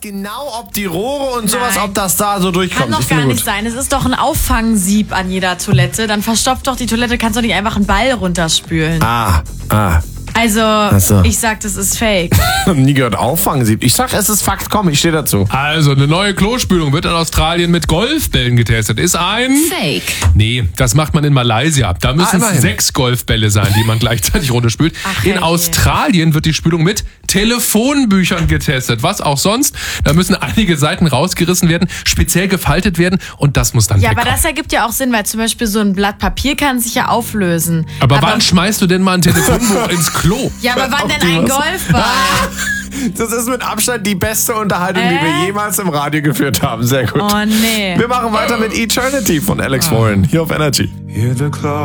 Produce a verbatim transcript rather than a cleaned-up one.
genau, ob die Rohre und sowas, Nein. ob das da so durchkommt. Kann doch Ich gar finde nicht gut. sein. Es ist doch ein Auffangsieb an jeder Toilette. Dann verstopft doch die Toilette, kannst doch nicht einfach einen Ball runterspülen. Ah, ah. Also, so. ich sag, das ist fake. Nie gehört Auffangsieb. Ich sag, es ist Fakt. Komm, ich stehe dazu. Also, eine neue Klospülung wird in Australien mit Golfbällen getestet. Ist ein... Fake. Nee, das macht man in Malaysia. Da müssen Ah, es immerhin. sechs Golfbälle sein, die man gleichzeitig runterspült. Ach, in herrje. Australien wird die Spülung mit Telefonbüchern getestet. Was auch sonst. Da müssen einige Seiten rausgerissen werden, speziell gefaltet werden und das muss dann Ja, aber wegkommen. das ergibt ja auch Sinn, weil zum Beispiel so ein Blatt Papier kann sich ja auflösen. Aber, wann schmeißt du denn mal ein Telefonbuch ins Klo? Ja, aber wann Auf denn die ein was? Golfball? Das ist mit Abstand die beste Unterhaltung, die Äh? wir jemals im Radio geführt haben. Sehr gut. Oh nee. Wir machen weiter mit Eternity von Alex Warren hier auf Energy. Hear the clock.